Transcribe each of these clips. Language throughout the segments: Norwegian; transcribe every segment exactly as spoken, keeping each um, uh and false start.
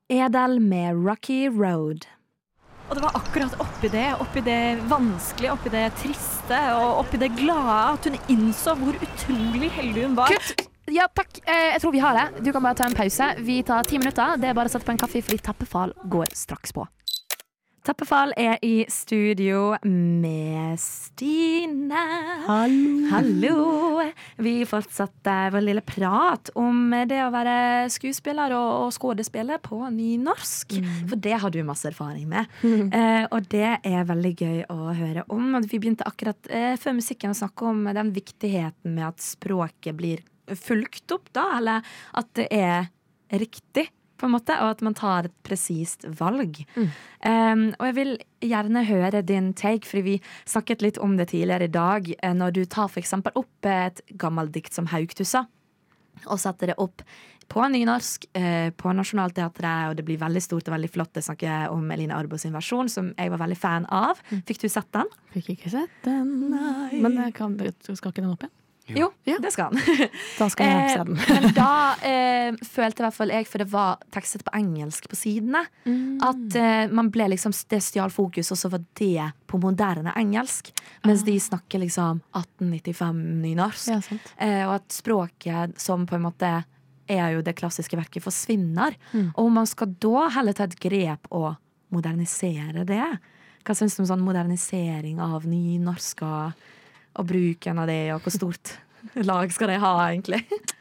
Edel med Rocky Road. Og det var akkurat oppi det, oppi det vanskelige, oppi det triste og oppi det glade at hun innså hvor utrolig heldig hun var. Kutt! Ja, takk. Eh, jeg tror vi har det. Du kan bare ta en pause. Vi tar ti minutter. Det er bare å sette på en kaffe, fordi Tappefall går straks på. Tappefall er i studio med Stine. Hallo. Hallo. Vi fortsetter vår lille prat om det å være skuespiller og skådespiller på nynorsk. Mm. For det har du masse erfaring med. Mm. Eh, og det er veldig gøy å høre om. Og vi begynte akkurat eh, før musikken å snakke om den viktigheten med at språket blir fulgt opp, da. Eller at det er riktig, på en måte, og at man tar et presist valg. Mm. Um, og jeg vil gjerne høre din take, fordi vi snakket litt om det tidligere i dag, når du tar for eksempel opp et gammelt dikt som Haugtussa, og setter det opp på nynorsk, eh, på Nationaltheatret, og det blir veldig stort og veldig flott. Jeg snakker om Eline Arbo sin versjon, som jeg var veldig fan av. Fikk du sett den? Fikk ikke sett den. Nei. Men jeg kan, skal ikke den opp igjen? Jo, ja. Det skal han. Da skal jeg se den. Men da eh, følte i hvert fall jeg, for det var tekstet på engelsk på sidene, mm. at eh, man ble liksom, det stjal fokus, og så var det på moderne engelsk, mens ah. de snakker liksom atten nittifem nynorsk. Ja, sant. Eh, og at språket som på en måte er jo det klassiske verket forsvinner. Mm. Og man skal da heller ta et grep og modernisere det. Hva synes du om sånn modernisering av nynorsk og og bruken av det, og hvor stort lag skal de ha, egentlig?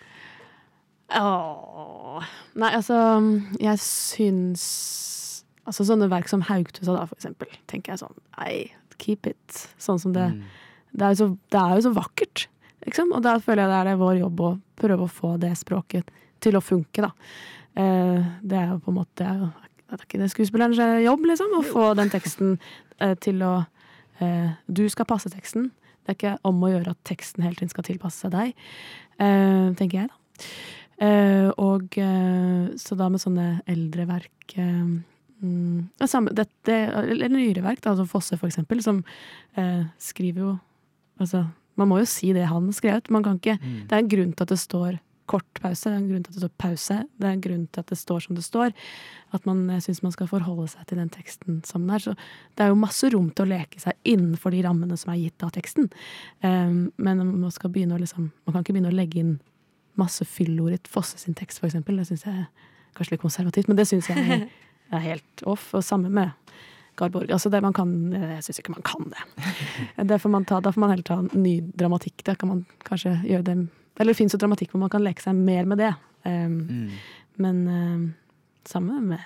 Åh, nei, altså, jeg syns, altså sånne verk som Haugtussa da, for eksempel, tenker jeg sånn, nei, keep it, sånn som det, mm. det, er jo så, det er jo så vakkert, liksom, og da føler jeg det er det vår jobb å prøve å få det språket til å funke, da. Eh, det er jo på en måte, det er, jo, det er ikke det skuespillerens jobb, liksom, å få den teksten eh, til å, eh, du skal passe teksten. Det er ikke om å gjøre at teksten hele tiden skal tilpasse seg deg, uh, tenker jeg da. Uh, og uh, så da med sånne eldre verk, uh, mm, samme, det, det, eller nyere verk, da, altså Fosse for eksempel, som uh, skriver jo, altså, man må jo si det han skrevet, man kan ikke, mm. det er en grunn til at det står kort pause, det er en grunn til at det står pause, det er en grunn til at det står som det står, at man synes man skal forholde seg til den teksten som den er, så det er jo masse rom til å leke seg innenfor de rammene som er gitt av teksten, um, men man skal begynne å liksom, man kan ikke begynne å legge inn masse fyllord i Fosse sin tekst for eksempel, det synes jeg er kanskje litt konservativt, men det synes jeg er helt off, og samme med Garborg, altså det man kan, jeg synes ikke man kan det, det får man ta, da får man heller ta ny dramatikk, da kan man kanskje gjøre det. Eller det finnes jo dramatikk hvor man kan leke seg mer med det. Um, mm. Men uh, samme med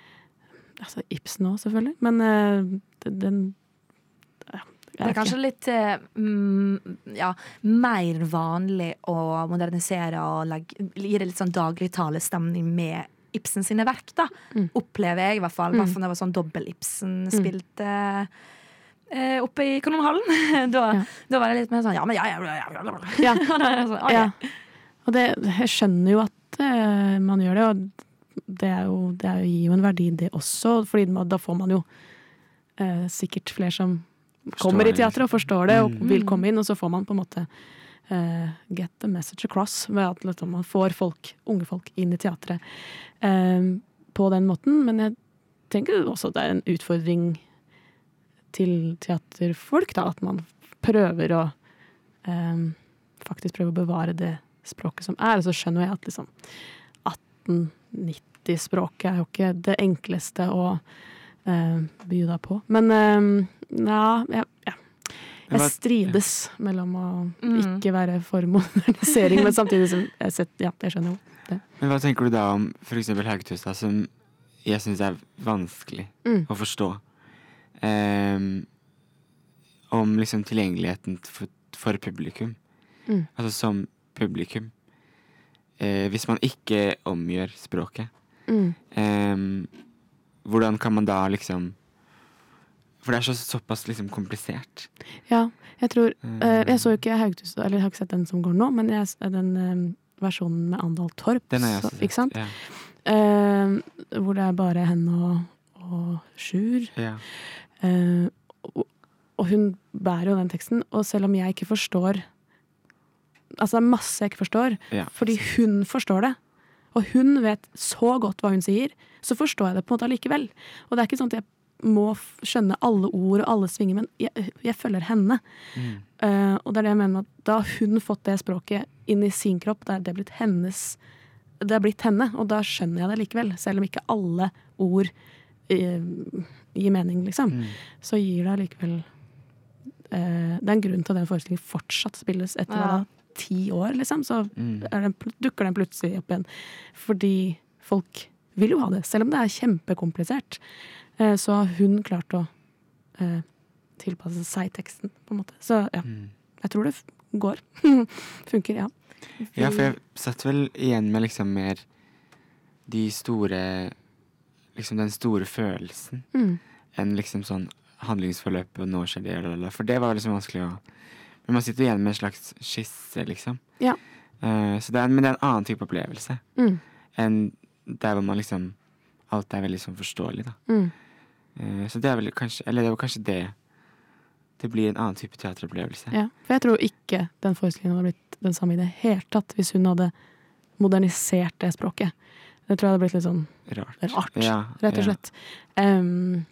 altså Ibsen også, selvfølgelig. Men uh, den uh, det er kanskje litt uh, mm, ja, mer vanlig å modernisere og legge, gi det litt sånn dagligtalestemning med Ibsen sine verk, da. Mm. Opplever jeg i hvert fall. I hvert fall det var sånn dobbel-Ibsen spilte Uh, oppe i Kanonhallen. da, ja. da var det litt mer sånn, ja, men ja, ja, ja, ja. ja. sånn, okay. ja. Og det, jeg skjønner jo at uh, man gjør det, og det er jo, det er jo, gir jo en verdi det også, fordi da får man jo uh, sikkert flere som forstår kommer i teatret og forstår det, og mm. vil komme inn, og så får man på en måte uh, get the message across, ved at liksom, man får folk, unge folk inn i teatret uh, på den måten, men jeg tenker også at det er en utfordring til teaterfolk, da, at man prøver å um, faktisk prøve å bevare det språket som er, og så skjønner jeg at liksom atten nitti-språket er jo ikke det enkleste å uh, by deg på. Men um, ja, ja, ja. Jeg strides mellom å mm. ikke være for modernisering, men samtidig som jeg, sett, ja, jeg skjønner jo det. Men hva tenker du da om for eksempel Haugtussa, som jeg synes er vanskelig mm. å forstå? Um, om liksom tilgjengeligheten for, for publikum mm. altså som publikum uh, hvis man ikke omgjør språket mm. um, hvordan kan man da liksom for det er så, såpass liksom komplisert ja, jeg tror uh, jeg så ikke Haugtussa, eller jeg har ikke sett den som går nå, men jeg, den um, versjonen med Andal Torp den har jeg så, ikke sant? Ja. Uh, hvor det er bare henne og, og Sjur ja Uh, og, og hun bærer jo den teksten, og selv om jeg ikke forstår altså det er masse jeg ikke forstår, ja, fordi hun forstår det, og hun vet så godt hva hun sier, så forstår jeg det på en måte allikevel. Og det er ikke sånn at jeg må skjønne alle ord og alle svinger, men jeg, jeg følger henne. Mm. Uh, og det er det jeg mener med at da har hun fått det språket inn i sin kropp, da er det blitt hennes, det er blitt henne, og da skjønner jeg det likevel, selv om ikke alle ord uh, gir mening, liksom. Mm. Så gir det likevel uh, det er en grunn til at den forestillingen fortsatt spilles etter ja. da ti år, liksom, så mm. er den, dukker den plutselig opp igjen. Fordi folk vil jo ha det, selv om det er kjempekomplisert. Eh, så har hun klart å eh, tilpasse seg teksten, på en måte. Så ja, mm. jeg tror det f- går. Funker, ja. Ja, for jeg satt vel igjen med liksom mer de store, liksom den store følelsen, mm. enn liksom sånn handlingsforløp, og nå skjer det, eller, for det var liksom vanskelig å men man sitter igjen med en slags skisse, liksom. Ja. Uh, så det er, men det er en annen type opplevelse mm. enn der hvor man liksom alt er veldig sånn forståelig, da. Mm. Uh, så det er vel kanskje, eller det var kanskje det det blir en annen type teateropplevelse. Ja, for jeg tror ikke den forestillingen hadde blitt den samme i det helt tatt hvis hun hadde modernisert det språket. Det tror jeg hadde blitt litt sånn rart, rart ja, rett og slett. Ja. Um,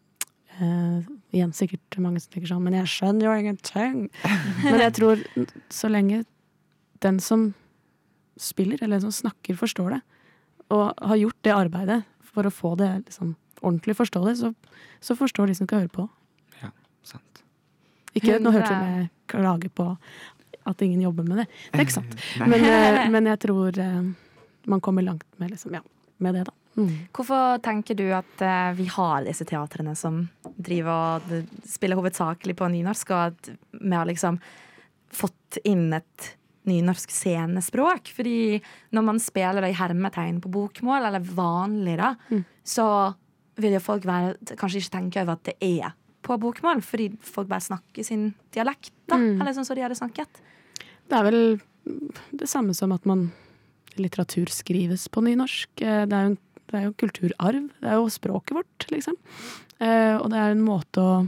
Uh, igjen sikkert mange som tenker sånn, men jeg skjønner jo ingenting. Men jeg tror så lenge den som spiller, eller den som snakker, forstår det, og har gjort det arbeidet for å få det liksom, ordentlig forstå det, så, så forstår de som skal høre på. Ja, sant. Ikke nå hørte jeg meg klage på at ingen jobber med det. Det er ikke sant. Men, uh, men jeg tror uh, man kommer langt med, liksom, ja, med det da. Mm. Hvorfor tenker du at uh, vi har disse teatrene som driver og spiller hovedsakelig på nynorsk, og at vi har liksom fått inn et nynorsk scenespråk? Fordi når man spiller det i hermetegn på bokmål, eller vanlig da, mm. så vil jo folk være, kanskje ikke tenke over at det er på bokmål, fordi folk bare snakker sin dialekt da, mm. eller sånn som de hadde snakket. Det er vel det samme som at man litteratur skrives på nynorsk. Det er jo en Det er jo kulturarv. Det er jo språket vårt, liksom. Eh, og det er en måte å,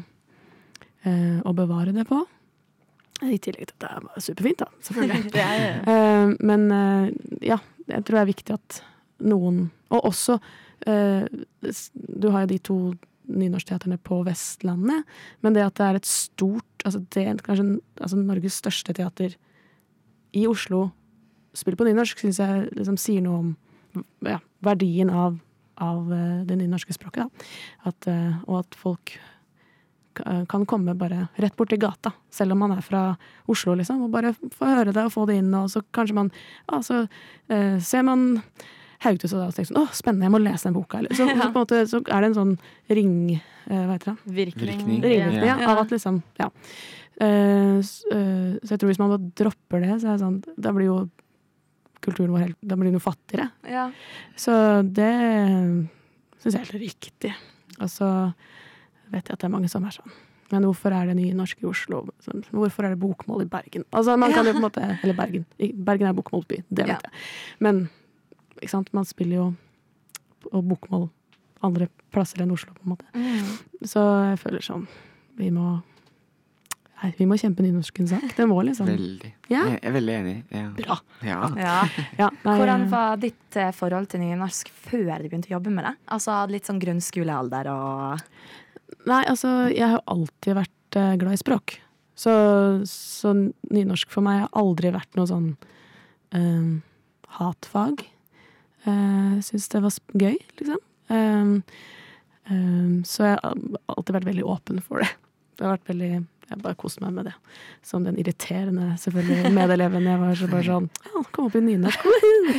eh, å bevare det på. I tillegg til at det er superfint, da, selvfølgelig. det er, ja. eh, men eh, ja, jeg tror det er viktig at noen, og også, eh, du har jo de to nynorskteaterne på Vestlandet, men det at det er et stort, altså det er kanskje altså Norges største teater i Oslo, spiller på nynorsk, synes jeg liksom sier noe om ja, verdien av, av det nynorske språket. Da. At, og at folk kan komme bare rett bort til gata, selv om man er fra Oslo, liksom, og bare få høre det og få det inn, og så kanskje man, ja, så eh, ser man Haugtus og da, og tenker sånn, åh, spennende, jeg må lese den boka. Eller. Så, ja. så på en måte så er det en sånn ring, eh, hva heter det? Virkning. Ringvirkning, ja. ja, av at liksom, ja. Eh, så, uh, så jeg tror hvis man bare dropper det, så er det sånn, da blir jo kulturen vår helt, da blir den jo fattigere. Ja. Så det synes jeg er helt riktig. Og så vet jeg at det er mange som er sånn. Men hvorfor er det nynorsk i Oslo? Hvorfor er det bokmål i Bergen? Altså man kan jo på en måte, eller Bergen. Bergen er bokmålsby, det vet ja. jeg. Men, ikke sant, man spiller jo på bokmål andre plasser enn Oslo, på en måte. Mm. Så jeg føler sånn, vi må Nei, vi må kjempe nynorskens sak. Det må liksom. Veldig. Ja? Jeg er veldig enig. Ja. Bra. Ja. Ja. Ja, nei, Hvordan var ditt forhold til nynorsk før du begynte å jobbe med det? Altså litt sånn grunnskolealder og... Nei, altså, jeg har alltid vært uh, glad i språk. Så, så nynorsk for meg har aldri vært noe sånn um, hatfag. Jeg uh, synes det var gøy, liksom. Um, um, så jeg har alltid vært veldig åpen for det. Det har vært veldig... Jeg bare koste meg med det. Som den irriterende, selvfølgelig, medeleven jeg var så bare sånn, ja, kom opp i nynorsk. oh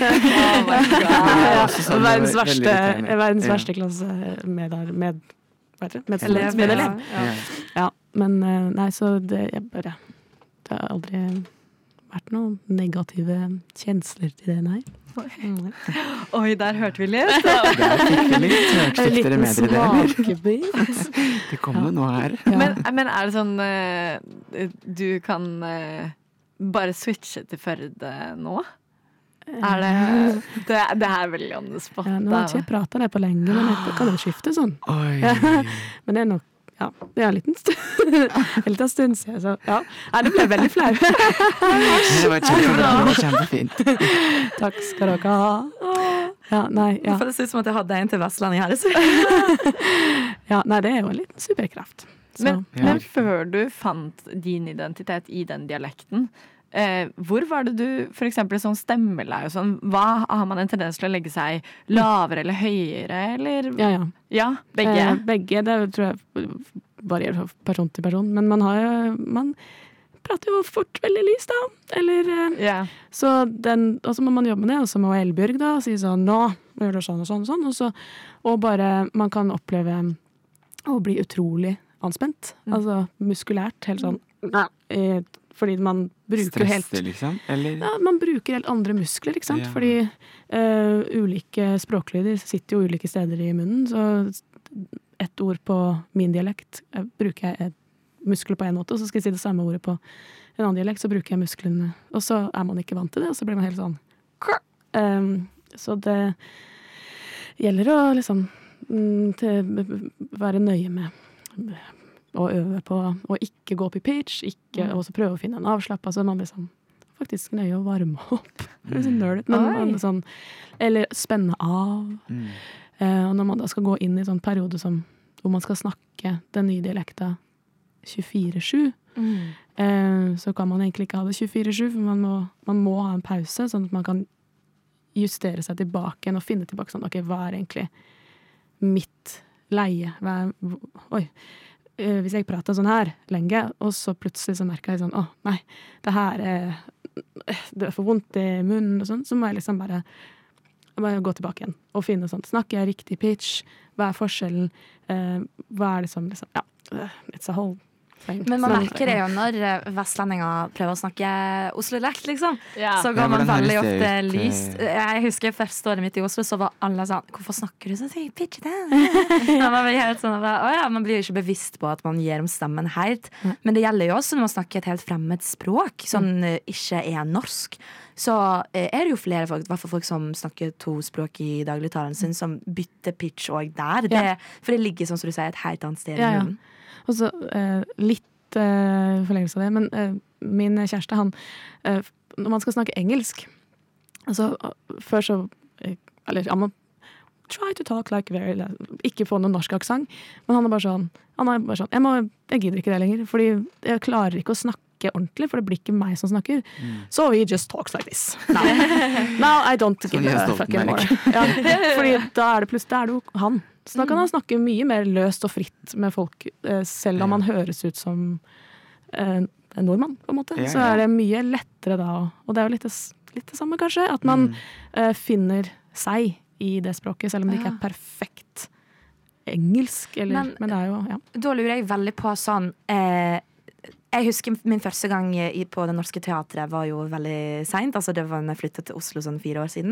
ja, verdens verste, verdens verste klasse med, med, med, med, med, med elev. Ja. ja, men nei, så det, jeg bare, det har aldri vært noen negative kjensler til det, nei. Mm. Oi, der hørte vi litt. Der fikk vi litt. Hørte dere med dere det? Det kommer nå her. Ja. Men, men er det sånn uh, du kan uh, bare switche til Førde nå? Er det Det, det er veldig on the spot. Ja, nå har ikke jeg pratet det på lenge, men jeg kan jo skifte sånn. Ja. Men det er nok Ja, det er en liten stund, en liten stund siden, så ja. Nei, det ble veldig flau. Det var kjempebra, det var kjempefint. Takk skal dere ha. Ja, nei, ja. Det føles ut som at jeg hadde en til vestlending her. ja, nei, det er jo en liten superkraft. Så, Men, Ja. men før du fant din identitet i den dialekten, eh, hvor var det du, for eksempel sånn stemmeleie og sånn, hva har man en tendens til å legge seg lavere eller høyere, eller? ja, ja. Ja, begge. Eh, begge, det tror jeg varierer fra person til person, men man har jo, man prater jo fort veldig lyst da, eller, eh, Ja. så den, og så må man jobbe med det, og så må Elbjørg da si sånn, nå gjør du sånn og sånn og sånn, og så, og bare, man kan oppleve å bli utrolig anspent, Mm. altså muskulært, helt sånn, eh, fordi man bruker jo helt, Stresse, liksom? Eller? ja, man bruker helt andre muskler, ikke sant? Ja. Fordi eh, ulike språklyder sitter jo ulike steder i munnen, så ett ord på min dialekt eh, bruker jeg et muskel på en måte, og så skal jeg si det samme ordet på en annen dialekt, så bruker jeg musklene, og så er man ikke vant til det, og så blir man helt sånn. Um, så det gjelder å liksom mm, til, være nøye med å øve på å ikke gå opp i pitch, ikke, og så prøve å finne en avslapp, altså man liksom faktisk nøye å varme opp, det er så nerd, men Oi. man sånn, eller spenne av, Mm. eh, og når man da skal gå inn i sånn periode som, hvor man skal snakke den nye dialekta tjuefire sju, Mm. eh, så kan man egentlig ikke ha det tjuefire sju, for man må, man må ha en pause, sånn at man kan justere seg tilbake igjen og finne tilbake sånn, ok, hva er egentlig mitt leie? Hva er, oi, eh, hvis jeg prater sånn her lenge, og så plutselig så merker jeg sånn, åh, nei, det her er, det er for vondt i munnen og sånn, så må jeg liksom bare, jeg må gå tilbake igjen og finne sånn, snakker jeg riktig pitch? Hva er forskjellen? Eh, hva er det som liksom, ja, it's a whole thing. Men man Så- merker det jo når eh, vestlendinger prøver å snakke Oslo-dialekt, liksom. Ja. Så Ja, går man hvordan veldig høres det ofte ut, lyst. eh? Jeg husker første året mitt i Oslo, så var alle sånn, hvorfor snakker du så pitchete? Ja, man blir helt sånn, å ja, man blir jo ikke bevisst på at man gir om stemmen helt. Men det gjelder jo også når man snakker et helt fremmed språk, som eh, ikke er norsk. Så eh, er det jo flere folk, i hvert fall folk som snakker to språk i dagligtalen sin, som bytter pitch også der. Det, Ja. For det ligger, som du sier, et helt annet sted Ja, i ja. munnen. Og så eh, litt eh, forlengelse av det, men eh, min kjæreste, han, eh, når man skal snakke engelsk, altså eh, før så, eh, eller ja, man try to talk like very, ikke få noen norsk aksent, men han er bare sånn, han er bare sånn, jeg, må, jeg gidder ikke det lenger, fordi jeg klarer ikke å snakke ordentlig, for det blir ikke meg som snakker. So he just talks like this. Now, Now I don't give Jens a fuck anymore. Stoltenberg. Ja, fordi da er det plutselig, da er det jo han. Så da kan han snakke mye mer løst og fritt med folk, eh, selv om han høres ut som eh, en nordmann, på en måte. Ja, Så ja. er det mye lettere da, og det er jo litt det, s- litt det samme kanskje, at man eh, finner seg i det språket, selv om det ikke er perfekt engelsk, eller, Men- men, det er jo, ja. Da lurer jeg veldig på sånn eh, Jeg husker min første gang i, på Det Norske Teatret var jo veldig seint. Altså det var da jeg flytta til Oslo sånn fire år siden.